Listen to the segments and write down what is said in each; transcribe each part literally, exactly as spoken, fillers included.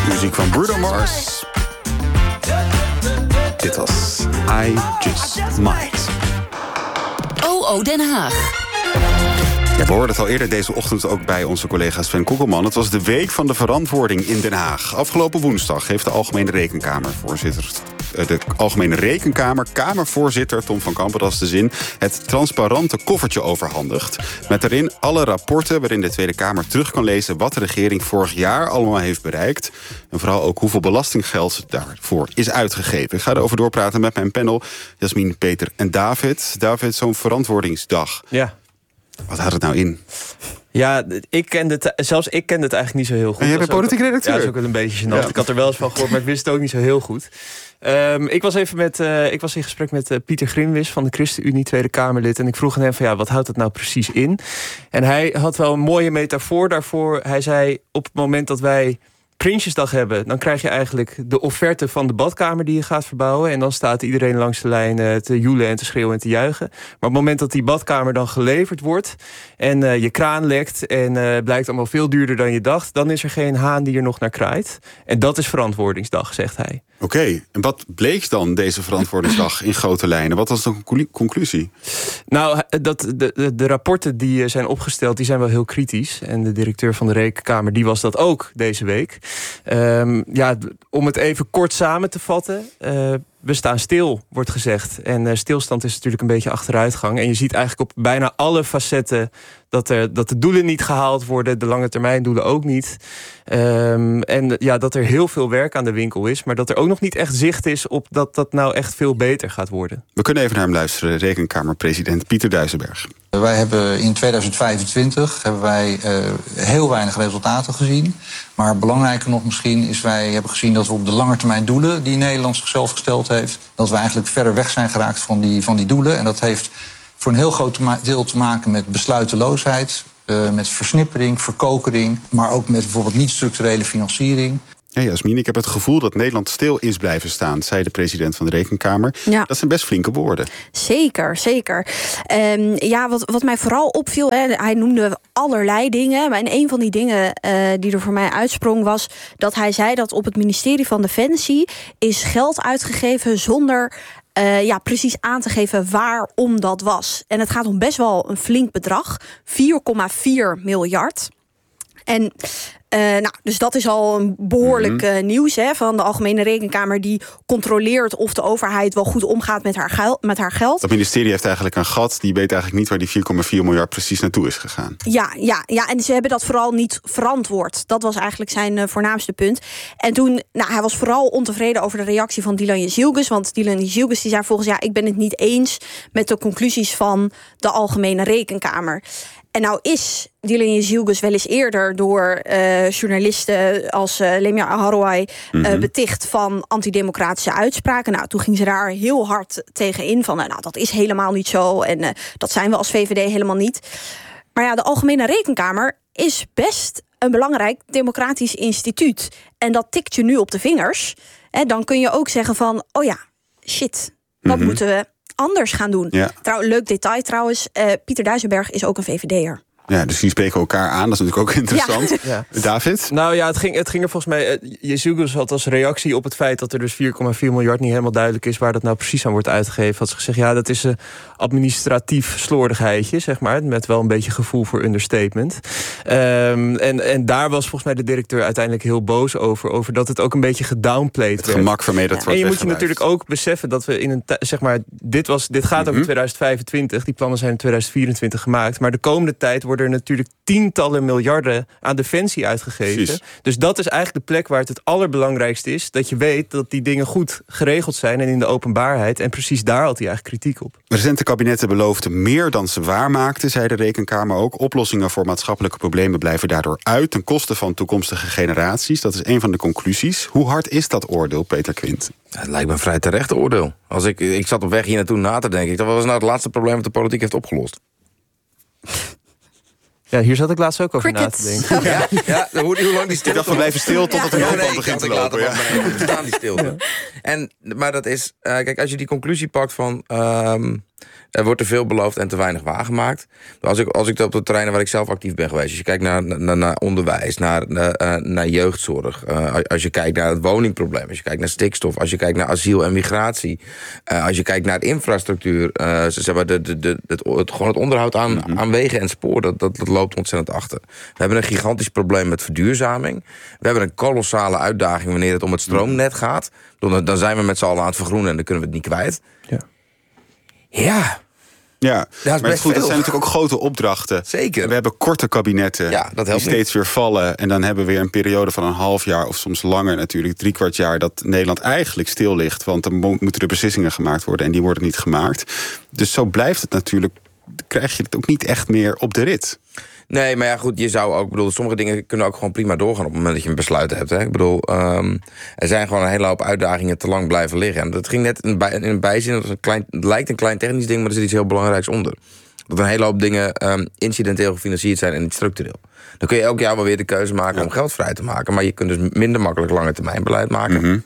Muziek van Bruno Mars. Dit was I Just Might. O O Den Haag. Ja, we hoorden het al eerder deze ochtend ook bij onze collega Sven Kokkelman. Het was de week van de verantwoording in Den Haag. Afgelopen woensdag heeft de Algemene Rekenkamer voorzitter... de Algemene Rekenkamer, Kamervoorzitter Tom van Kampen, dat is de zin, het transparante koffertje overhandigd. Met daarin alle rapporten waarin de Tweede Kamer terug kan lezen wat de regering vorig jaar allemaal heeft bereikt. En vooral ook hoeveel belastinggeld daarvoor is uitgegeven. Ik ga erover doorpraten met mijn panel, Jasmin, Peter en David. David, zo'n verantwoordingsdag. Ja. Wat houdt het nou in? Ja, ik kende het, zelfs ik kende het eigenlijk niet zo heel goed. En jij bent politiek redacteur? Ja, dat is ook wel een beetje gênant. Ja. Ik had er wel eens van gehoord, maar ik wist het ook niet zo heel goed. Um, ik was even met, uh, ik was in gesprek met uh, Pieter Grimwis van de ChristenUnie, Tweede Kamerlid. En ik vroeg aan hem van ja, wat houdt het nou precies in? En hij had wel een mooie metafoor daarvoor. Hij zei, op het moment dat wij Prinsjesdag hebben, dan krijg je eigenlijk de offerte van de badkamer die je gaat verbouwen. En dan staat iedereen langs de lijn uh, te joelen en te schreeuwen en te juichen. Maar op het moment dat die badkamer dan geleverd wordt en uh, je kraan lekt en uh, blijkt allemaal veel duurder dan je dacht, dan is er geen haan die er nog naar kraait. En dat is verantwoordingsdag, zegt hij. Oké, okay. En wat bleek dan deze verantwoordingsdag in grote lijnen? Wat was de conclusie? Nou, dat, de, de, de rapporten die zijn opgesteld, die zijn wel heel kritisch. En de directeur van de Rekenkamer, die was dat ook deze week. Um, ja, om het even kort samen te vatten. Uh, we staan stil, wordt gezegd. En uh, stilstand is natuurlijk een beetje achteruitgang. En je ziet eigenlijk op bijna alle facetten dat, er, dat de doelen niet gehaald worden. De lange termijn doelen ook niet. Um, en ja, dat er heel veel werk aan de winkel is. Maar dat er ook nog niet echt zicht is op dat dat nou echt veel beter gaat worden. We kunnen even naar hem luisteren. Rekenkamerpresident Pieter Duijsenberg. Wij hebben in tweeduizend vijfentwintig hebben wij uh, heel weinig resultaten gezien. Maar belangrijker nog misschien is wij hebben gezien dat we op de lange termijn doelen die Nederland zichzelf gesteld heeft, dat we eigenlijk verder weg zijn geraakt van die, van die doelen. En dat heeft voor een heel groot deel te maken met besluiteloosheid, uh, met versnippering, verkokering, maar ook met bijvoorbeeld niet-structurele financiering. Ja, Jasmin, ik heb het gevoel dat Nederland stil is blijven staan, zei de president van de Rekenkamer. Ja. Dat zijn best flinke woorden. Zeker, zeker. Um, ja, wat, wat mij vooral opviel, hè, hij noemde allerlei dingen. Maar een van die dingen uh, die er voor mij uitsprong was dat hij zei dat op het ministerie van Defensie is geld uitgegeven zonder Uh, ja, precies aan te geven waarom dat was. En het gaat om best wel een flink bedrag. vier komma vier miljard. En Uh, nou, dus dat is al een behoorlijk uh, nieuws hè, van de Algemene Rekenkamer, die controleert of de overheid wel goed omgaat met haar, geil, met haar geld. Het ministerie heeft eigenlijk een gat. Die weet eigenlijk niet waar die vier komma vier miljard precies naartoe is gegaan. Ja, ja, ja, en ze hebben dat vooral niet verantwoord. Dat was eigenlijk zijn uh, voornaamste punt. En toen, nou, hij was vooral ontevreden over de reactie van Dylan Jezilgus. Want Dylan Jezilgus die zei volgens, ja, ik ben het niet eens met de conclusies van de Algemene Rekenkamer. En nou is Dylan Jezilgus wel eens eerder door uh, journalisten als uh, Lemia Aharouai uh, mm-hmm. beticht van antidemocratische uitspraken. Nou, toen ging ze daar heel hard tegen in van, nou, dat is helemaal niet zo en uh, dat zijn we als V V D helemaal niet. Maar ja, de Algemene Rekenkamer is best een belangrijk democratisch instituut. En dat tikt je nu op de vingers. En dan kun je ook zeggen van, oh ja, shit, wat mm-hmm. moeten we anders gaan doen. Ja. Trouw, leuk detail trouwens, uh, Pieter Duijsenberg is ook een V V D'er. Ja, dus die spreken elkaar aan. Dat is natuurlijk ook interessant. Ja. Ja. David? Nou ja, het ging, het ging er volgens mij... Uh, Jezilgus had als reactie op het feit dat er dus vier komma vier miljard niet helemaal duidelijk is waar dat nou precies aan wordt uitgegeven. Had ze gezegd, ja, dat is een administratief slordigheidje, zeg maar. Met wel een beetje gevoel voor understatement. Um, en, en daar was volgens mij de directeur uiteindelijk heel boos over. Over dat het ook een beetje gedownplayed werd. Het gemak waarmee dat ja. wordt En je moet je weggewijfd. natuurlijk ook beseffen dat we in een... zeg maar, dit, was, dit gaat mm-hmm. over tweeduizend vijfentwintig. Die plannen zijn in tweeduizend vierentwintig gemaakt. Maar de komende tijd worden er natuurlijk tientallen miljarden aan defensie uitgegeven. Precies. Dus dat is eigenlijk de plek waar het het allerbelangrijkste is. Dat je weet dat die dingen goed geregeld zijn en in de openbaarheid. En precies daar had hij eigenlijk kritiek op. Recente kabinetten beloofden meer dan ze waarmaakten, zei de Rekenkamer ook. Oplossingen voor maatschappelijke problemen blijven daardoor uit ten koste van toekomstige generaties. Dat is een van de conclusies. Hoe hard is dat oordeel, Peter Quint? Ja, het lijkt me een vrij terecht oordeel. Als ik, ik zat op weg hier naartoe na te denken. Dat was nou het laatste probleem dat de politiek heeft opgelost. Ja, hier zat ik laatst ook over Crickets. na te denken. Ja, ja, ja hoe, hoe lang die stilte... Ik dacht, we blijven stil totdat er een ja, hoop nee, aan begint te ik lopen. Ja. We staan die stilte. Ja. En, maar dat is... Uh, kijk, als je die conclusie pakt van... Um, Er wordt te veel beloofd en te weinig waargemaakt. Als ik, als ik op de terreinen waar ik zelf actief ben geweest... als je kijkt naar, naar, naar onderwijs, naar, naar, naar jeugdzorg... Uh, als je kijkt naar het woningprobleem... als je kijkt naar stikstof, als je kijkt naar asiel en migratie... Uh, als je kijkt naar de infrastructuur... Uh, zeg maar de, de, de, het, het, gewoon het onderhoud aan, mm-hmm. aan wegen en spoor... Dat, dat, dat loopt ontzettend achter. We hebben een gigantisch probleem met verduurzaming. We hebben een kolossale uitdaging wanneer het om het stroomnet gaat. Dan, dan zijn we met z'n allen aan het vergroenen... en dan kunnen we het niet kwijt. Ja. Ja... Ja, maar het is goed, dat zijn natuurlijk ook grote opdrachten. Zeker. We hebben korte kabinetten ja, dat die steeds niet. weer vallen. En dan hebben we weer een periode van een half jaar... of soms langer natuurlijk, drie kwart jaar... dat Nederland eigenlijk stil ligt. Want dan moeten er beslissingen gemaakt worden... en die worden niet gemaakt. Dus zo blijft het natuurlijk... krijg je het ook niet echt meer op de rit. Nee, maar ja, goed, je zou ook... bedoel, sommige dingen kunnen ook gewoon prima doorgaan... op het moment dat je een besluit hebt. Hè. Ik bedoel, um, er zijn gewoon een hele hoop uitdagingen... te lang blijven liggen. En dat ging net in, bij, in een bijzin... Dat is een klein, het lijkt een klein technisch ding... maar er zit iets heel belangrijks onder. Dat een hele hoop dingen um, incidenteel gefinancierd zijn... en niet structureel. Dan kun je elk jaar wel weer de keuze maken... Ja. om geld vrij te maken. Maar je kunt dus minder makkelijk lange termijn beleid maken. Mm-hmm.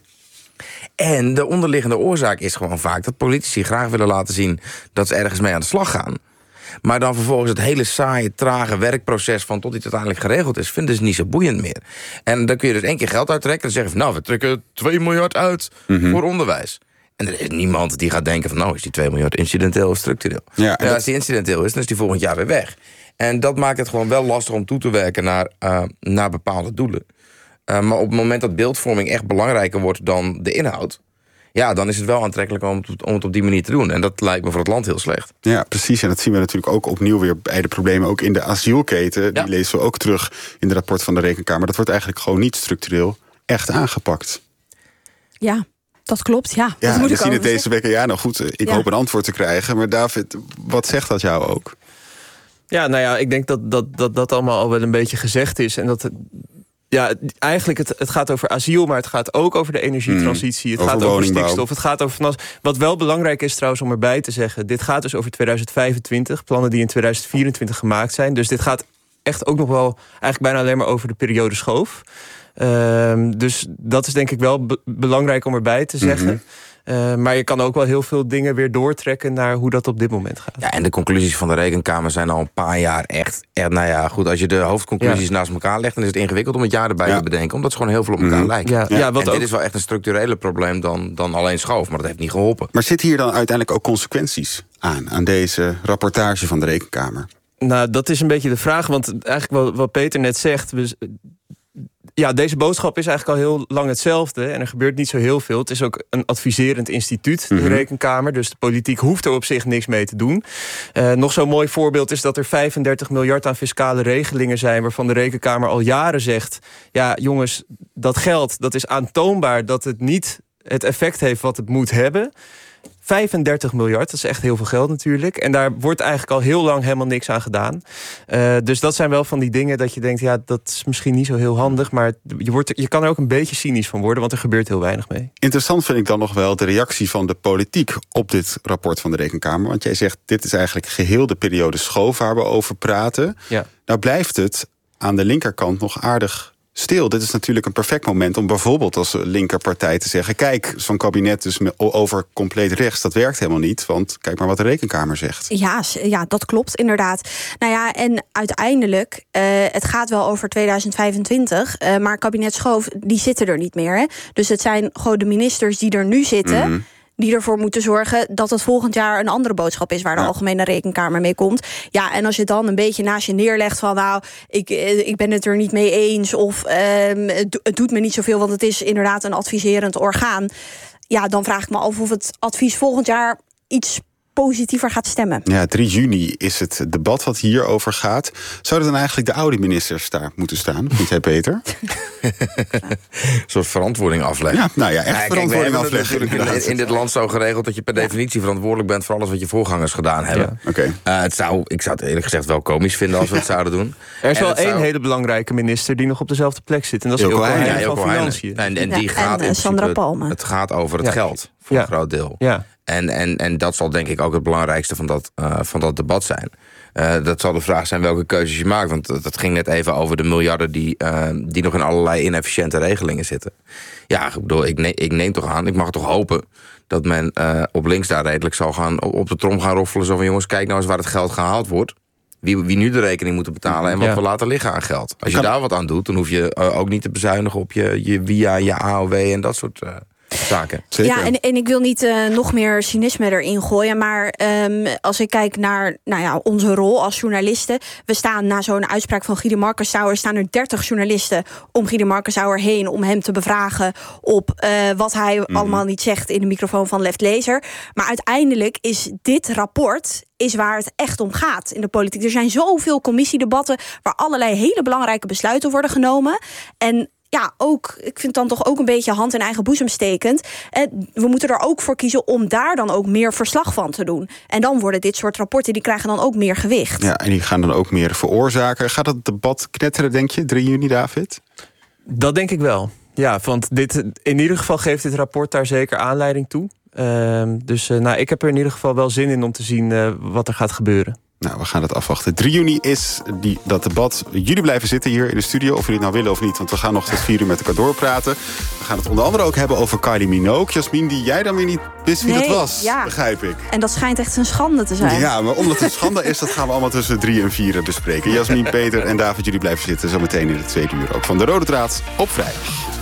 En de onderliggende oorzaak is gewoon vaak... dat politici graag willen laten zien... dat ze ergens mee aan de slag gaan... Maar dan vervolgens het hele saaie, trage werkproces... van tot iets uiteindelijk geregeld is... vinden ze niet zo boeiend meer. En dan kun je dus één keer geld uittrekken... en zeggen van, nou, we trekken twee miljard uit mm-hmm. voor onderwijs. En er is niemand die gaat denken van... nou, is die twee miljard incidenteel of structureel? Ja, ja, dat... Als die incidenteel is, dan is die volgend jaar weer weg. En dat maakt het gewoon wel lastig om toe te werken... naar, uh, naar bepaalde doelen. Uh, maar op het moment dat beeldvorming echt belangrijker wordt... dan de inhoud... ja, dan is het wel aantrekkelijk om het, om het op die manier te doen. En dat lijkt me voor het land heel slecht. Ja, precies. En dat zien we natuurlijk ook opnieuw weer bij de problemen... ook in de asielketen. Ja. Die lezen we ook terug in het rapport van de Rekenkamer. Dat wordt eigenlijk gewoon niet structureel echt aangepakt. Ja, dat klopt. Ja, ja dat moet we ik zien het deze zeggen. week. Ja, nou goed, ik ja. hoop een antwoord te krijgen. Maar David, wat zegt dat jou ook? Ja, nou ja, ik denk dat dat, dat, dat allemaal al wel een beetje gezegd is. En dat... Ja, eigenlijk, het, het gaat over asiel, maar het gaat ook over de energietransitie. Het over gaat over woningbouw. stikstof, het gaat over van alles. Wat wel belangrijk is trouwens om erbij te zeggen... dit gaat dus over tweeduizend vijfentwintig, plannen die in tweeduizend vierentwintig gemaakt zijn. Dus dit gaat echt ook nog wel eigenlijk bijna alleen maar over de periode schoof. Um, dus dat is denk ik wel be- belangrijk om erbij te zeggen... Mm-hmm. Uh, maar je kan ook wel heel veel dingen weer doortrekken... naar hoe dat op dit moment gaat. Ja, en de conclusies van de Rekenkamer zijn al een paar jaar echt... echt nou ja, goed, als je de hoofdconclusies ja. naast elkaar legt... dan is het ingewikkeld om het jaar erbij ja. te bedenken... omdat ze gewoon heel veel op elkaar mm-hmm. lijken. Ja. Ja. Ja, wat en ook... dit is wel echt een structurele probleem dan, dan alleen schoof... maar dat heeft niet geholpen. Maar zitten hier dan uiteindelijk ook consequenties aan... aan deze rapportage van de Rekenkamer? Nou, dat is een beetje de vraag, want eigenlijk wat, wat Peter net zegt... We, ja, deze boodschap is eigenlijk al heel lang hetzelfde... en er gebeurt niet zo heel veel. Het is ook een adviserend instituut, de mm-hmm. Rekenkamer... dus de politiek hoeft er op zich niks mee te doen. Uh, nog zo'n mooi voorbeeld is dat er vijfendertig miljard aan fiscale regelingen zijn... waarvan de Rekenkamer al jaren zegt... ja, jongens, dat geld, dat is aantoonbaar... dat het niet het effect heeft wat het moet hebben... vijfendertig miljard, dat is echt heel veel geld natuurlijk. En daar wordt eigenlijk al heel lang helemaal niks aan gedaan. Uh, dus dat zijn wel van die dingen dat je denkt... ja, dat is misschien niet zo heel handig... maar je, wordt, je kan er ook een beetje cynisch van worden... want er gebeurt heel weinig mee. Interessant vind ik dan nog wel de reactie van de politiek... op dit rapport van de Rekenkamer. Want jij zegt, dit is eigenlijk geheel de periode schoof... waar we over praten. Ja. Nou blijft het aan de linkerkant nog aardig... stil. Dit is natuurlijk een perfect moment om bijvoorbeeld als linkerpartij te zeggen... kijk, zo'n kabinet dus over compleet rechts, dat werkt helemaal niet... want kijk maar wat de Rekenkamer zegt. Ja, ja, dat klopt inderdaad. Nou ja, en uiteindelijk, uh, het gaat wel over tweeduizend vijfentwintig... Uh, maar kabinet Schoof, die zitten er niet meer. Hè? Dus het zijn gewoon de ministers die er nu zitten... Mm-hmm. die ervoor moeten zorgen dat het volgend jaar een andere boodschap is... waar de ja. Algemene Rekenkamer mee komt. Ja, en als je dan een beetje naast je neerlegt van... nou, ik, ik ben het er niet mee eens... of um, het, het doet me niet zoveel, want het is inderdaad een adviserend orgaan... ja, dan vraag ik me af of het advies volgend jaar iets positiever gaat stemmen. Ja, drie juni is het debat wat hierover gaat. Zouden dan eigenlijk de oude ministers daar moeten staan? Vind jij, Peter? Een soort verantwoording afleggen. Ja, nou ja, echt ja, verantwoording kijk, afleggen. In, in dit land zo geregeld dat je per definitie verantwoordelijk bent... voor alles wat je voorgangers gedaan hebben. Ja. Okay. Uh, het zou, ik zou het eerlijk gezegd wel komisch vinden als we het zouden doen. Er is en wel één zou... hele belangrijke minister... die nog op dezelfde plek zit. En dat is Ilko Heijnen van Financiën. En, en die ja, gaat en, in Sandra Palme. Het gaat over het ja. geld, voor ja. een groot deel. Ja. En, en, en dat zal denk ik ook het belangrijkste van dat, uh, van dat debat zijn. Uh, dat zal de vraag zijn welke keuzes je maakt. Want dat, dat ging net even over de miljarden die, uh, die nog in allerlei inefficiënte regelingen zitten. Ja, ik bedoel, ik neem, ik neem toch aan, ik mag toch hopen dat men uh, op links daar redelijk zal gaan op de trom gaan roffelen. Zo van, jongens, kijk nou eens waar het geld gehaald wordt. Wie, wie nu de rekening moet betalen en wat ja. we laten liggen aan geld. Als je kan... daar wat aan doet, dan hoef je uh, ook niet te bezuinigen op je, je via, je A O W en dat soort... Uh, zaken. Zeker. Ja, en, en ik wil niet uh, nog meer cynisme erin gooien. Maar um, als ik kijk naar nou ja, onze rol als journalisten. We staan na zo'n uitspraak van Guido Markensauer... staan er dertig journalisten om Guido Markensauer heen... om hem te bevragen op uh, wat hij mm. allemaal niet zegt... in de microfoon van Left Lezer. Maar uiteindelijk is dit rapport... is waar het echt om gaat in de politiek. Er zijn zoveel commissiedebatten... waar allerlei hele belangrijke besluiten worden genomen. En ja, ook, ik vind dan toch ook een beetje hand in eigen boezem stekend. We moeten er ook voor kiezen om daar dan ook meer verslag van te doen. En dan worden dit soort rapporten, die krijgen dan ook meer gewicht. Ja, en die gaan dan ook meer veroorzaken. Gaat het debat knetteren, denk je, drie juni, David? Dat denk ik wel. Ja, want dit, in ieder geval geeft dit rapport daar zeker aanleiding toe. Uh, dus uh, nou, ik heb er in ieder geval wel zin in om te zien uh, wat er gaat gebeuren. Nou, we gaan het afwachten. drie juni is die, dat debat. Jullie blijven zitten hier in de studio, of jullie het nou willen of niet. Want we gaan nog tot vier uur met elkaar doorpraten. We gaan het onder andere ook hebben over Kylie Minogue. Jasmin, die jij dan weer niet wist wie nee, dat was, ja. begrijp ik. En dat schijnt echt een schande te zijn. Ja, maar omdat het een schande is, dat gaan we allemaal tussen drie en vier bespreken. Jasmin, Peter en David, jullie blijven zitten. Zometeen in het tweede uur ook van De Rode Draad op vrijdag.